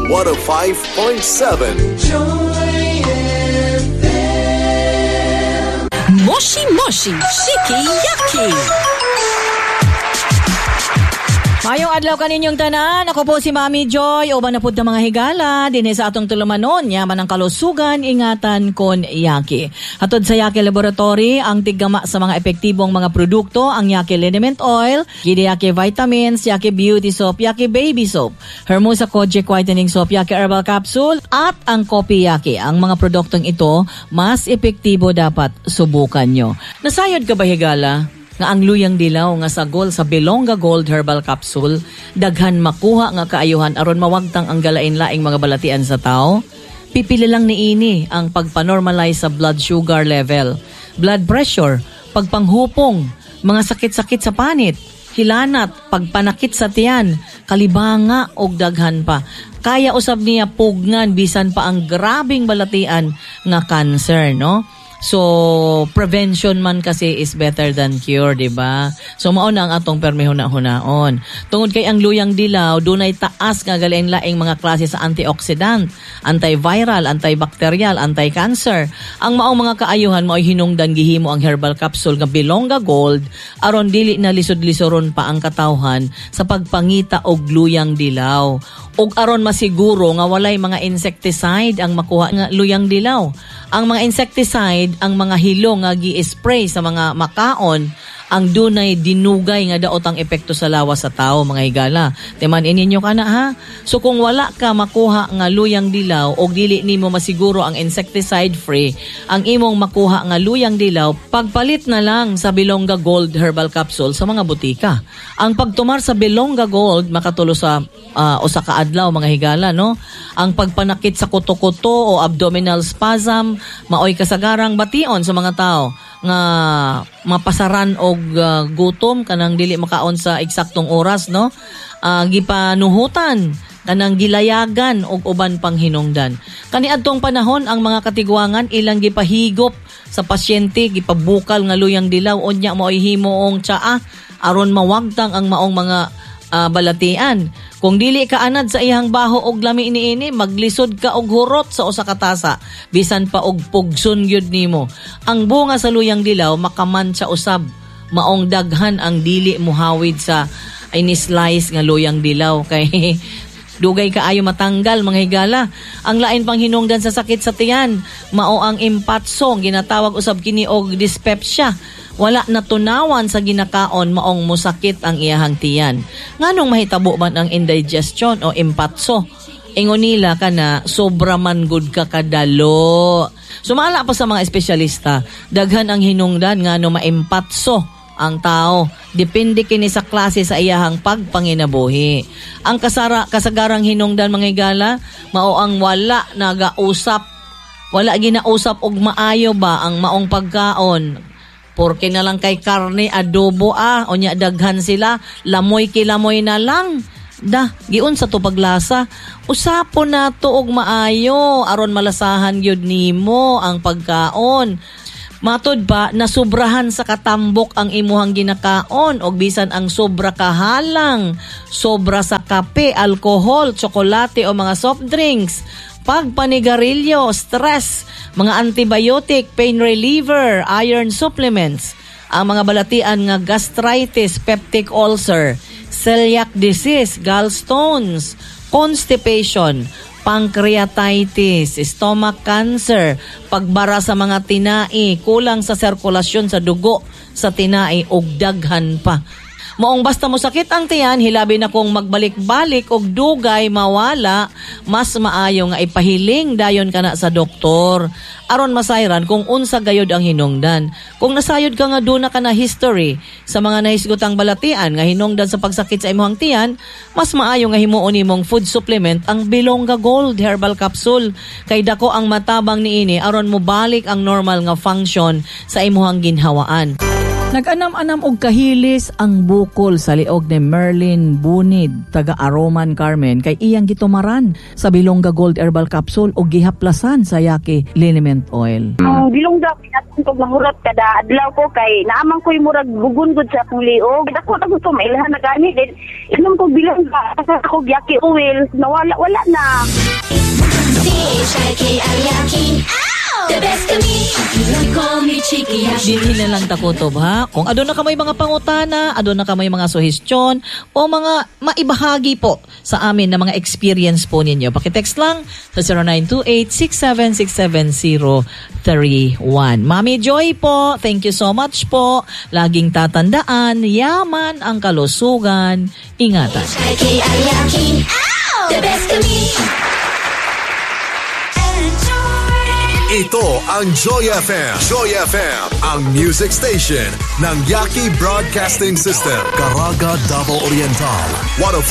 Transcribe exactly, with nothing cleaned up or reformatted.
one oh five point seven. Joy F M. Moshi Moshi Shiki Yaki. Mayong adlaw kaninyong tanan, ako po si Mami Joy, uban na pud ng mga higala, dinhi sa atong tulumanon, yaman ang kalusugan, ingatan kon Yaki. Hatod sa Yaki Laboratory, ang tiggama sa mga epektibong mga produkto, ang Yaki Liniment Oil, Gidi Yaki Vitamins, Yaki Beauty Soap, Yaki Baby Soap, Hermosa Kojic Whitening Soap, Yaki Herbal Capsule, at ang Kopi Yaki. Ang mga produktong ito, mas epektibo dapat subukan nyo. Nasayod ka ba higala? Nga ang luyang dilaw nga sagol sa Belonga Gold Herbal Capsule, daghan makuha nga kaayuhan aron mawagtang ang galain-laing mga balatian sa tao. Pipili lang ni ini ang pagpanormalize sa blood sugar level, blood pressure, pagpanghupong, mga sakit-sakit sa panit, hilanat, pagpanakit sa tiyan, kalibanga og daghan pa. Kaya usab niya pugnan bisan pa ang grabing balatian nga cancer, no? So, prevention man kasi is better than cure, di ba? So, mao na ang atong permihuna-hunaon. Tungod kay ang luyang dilaw, dunay taas nga galain-laing mga klase sa antioxidant, antiviral, antibacterial, anti-cancer. Ang maong mga kaayuhan mo ay hinungdan gihimo ang herbal capsule nga Belonga Gold aron dili na lisod-lisoron pa ang katawhan sa pagpangita og luyang dilaw. Ug aron masiguro nga walay mga insecticide ang makuha nga luyang dilaw. Ang mga insecticide, ang mga hilo nga gi-spray sa mga makaon, ang dunay dinugay nga daot ang epekto sa lawas sa tao, mga higala. Timan ininyo ka na ha? So kung wala ka makuha nga luyang dilaw o dili nimo masiguro ang insecticide free, ang imong makuha nga luyang dilaw, pagpalit na lang sa Belonga Gold Herbal Capsule sa mga butika. Ang pagtumar sa Belonga Gold makatulo sa uh, usa ka adlaw, mga higala, no? Ang pagpanakit sa kuto-kuto o abdominal spasm, maoy kasagarang bation sa mga tao nga mapasaran og uh, gutom kanang dili makaon sa eksaktong oras, no? Uh, gipanuhutan kanang gilayagan og uban pang hinungdan. Kaniadtong panahon ang mga katigwangan ilang gipahigop sa pasyente, gipabukal nga luyang dilaw unya maoy himuong tsaa aron mawagtang ang maong mga uh, balatian. Kung dili ka anad sa iyang baho og lami niini, maglisod ka og hurot sa usa ka tasa, bisan pa og pugson gyud nimo. Ang bunga sa luyang dilaw makaman sa usab, maong daghan ang dili muhawid sa ini-slice nga luyang dilaw kay dugay kaayo matanggal, mga higala. Ang lain pang hinungdan sa sakit sa tiyan, mao ang impatso, ginatawag usab kini og dyspepsia. Wala natunawan sa ginakaon, maong musakit ang iyahang tiyan. Nganong mahitabo man ang indigestion o impatso? Ingon nila ka na sobra man gud ka kadalo. Sumala pa sa mga espesyalista, daghan ang hinungdan ngano maimpatso ang tao. Depende kini sa klase sa iyahang pagpanginabuhi. Ang kasara, kasagarang hinungdan, mga higala, mao ang wala nagausap, wala ginausap og maayo ba ang maong pagkaon. Porke na lang kay karne, adobo ah, o nya daghan sila, lamoy kilamoy na lang. Da, giun sa to paglasa, usapon na to og maayo, aron malasahan gyud nimo ang pagkaon. Matod pa, nasubrahan sa katambok ang imuhang ginakaon og bisan ang sobra kahalang, sobra sa kape, alcohol, tsokolate o mga soft drinks, pagpanigarilyo, stress, mga antibiotic, pain reliever, iron supplements, ang mga balatian nga gastritis, peptic ulcer, celiac disease, gallstones, constipation, pancreatitis, stomach cancer, pagbara sa mga tinai, kulang sa sirkulasyon sa dugo sa tinai ug daghan pa. Maong basta mo sakit ang tiyan, hilabi na kung magbalik-balik og dugay mawala, mas maayo nga ipahiling dayon kana sa doktor aron masayran kung unsa gayod ang hinungdan. Kung nasayod ka nga duna ka na history sa mga nahisgotang balatian nga hinungdan sa pagsakit sa imong tiyan, mas maayo nga himuon nimong food supplement ang Belonga Gold Herbal Capsule kay dako ang matabang niini aron mo balik ang normal nga function sa imong ginhawaan. Nag-anam-anam og kahilis ang bukol sa liog ni Merlin Bunid, taga Aroman Carmen, kay iyang gitumaran sa Bilongga Gold Herbal Capsule o gihaplasan sa Yaki Liniment Oil. Ang Bilongga, pinatong ko mangurat kada adlaw ko kay naamang ko'y murag bugungod sa akong liog. Ako na gusto mailahan na gani. Then, inom ko Bilongga sa ako Yaki Oil. Nawala-wala na. The best of me, you call me cheeky. Dili na lang takutob ha. Kung aduna ka may mga pangutana, aduna ka may mga suhestyon o mga maibahagi po sa amin na mga experience po ninyo, pakitext lang sa zero nine two eight, six seven six seven zero three one. Mami Joy po, thank you so much po. Laging tatandaan, yaman ang kalusugan. Ingatan. The best of me. Ito ang Joy F M. Joy F M, ang music station ng Yaki Broadcasting System. Caraga, Davao Oriental. one oh five